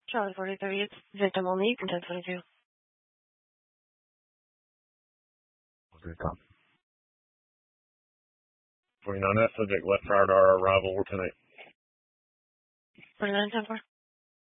Charlie 4038, victim on lead, 1022. Okay, copy. 49F, subject left prior to our arrival tonight. 4910.